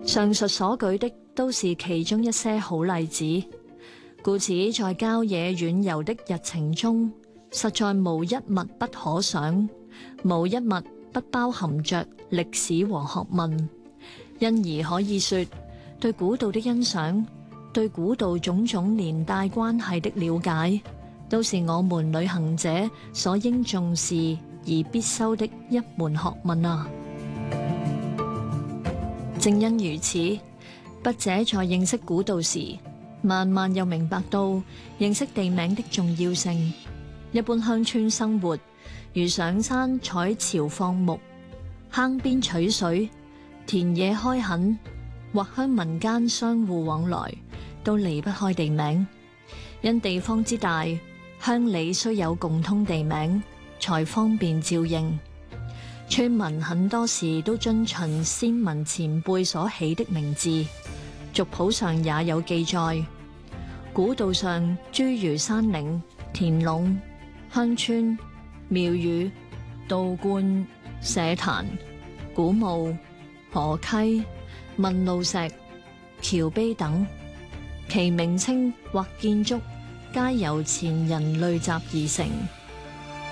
上述所舉的都是其中一些好例子，故此在郊野遠遊的日程中，實在無一物不可想，無一物不包含着歷史和學問，因而可以說，對古道的欣賞，對古道種種連帶關係的了解，都是我們旅行者所應重視而必修的一門學問啊！正因如此，筆者在認識古道時，慢慢又明白到認識地名的重要性。一般鄉村生活，如上山採潮放牧、坑邊取水、田野開墾，或鄉民間相互往來，都離不開地名。因地方之大，鄉里需有共通地名，才方便照應。村民很多時都遵循先民前輩所起的名字，族譜上也有記載。古道上諸如山嶺、田壟、鄉村、廟宇、道觀、社壇、古墓、河溪、問路石、橋碑等，其名稱或建築皆由前人累積而成。